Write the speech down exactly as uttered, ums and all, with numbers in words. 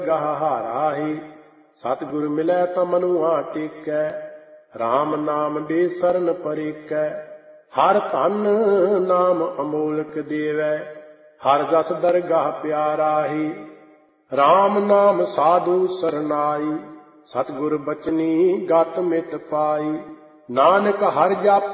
ਗਾਹ ਹਾਰਾਹੀ। ਸਤਿਗੁਰ ਮਿਲੈ ਤਾਂ ਮਨੁਆ ਟੇਕੈ, ਰਾਮ ਨਾਮ ਬੇਸਰਨ ਪਰੇਕੈ। ਹਰ ਧਨ ਨਾਮ ਅਮੋਲਕ ਦੇਵੈ, ਹਰ ਜਸ ਦਰਗਾਹ ਪਿਆਰਾਹੀ। ਰਾਮ ਨਾਮ ਸਾਧੂ ਸਰਨਾਈ, ਸਤਿਗੁਰ ਬਚਨੀ ਗਤ ਮਿਤ ਪਾਈ। ਨਾਨਕ ਹਰਿ ਜਪ